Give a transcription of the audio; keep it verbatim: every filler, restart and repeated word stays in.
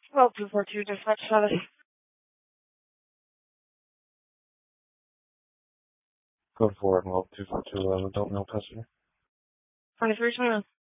Well, two four two, dispatch status. Code four, well, two four two, uh, adult male passenger. twenty-three twenty-one.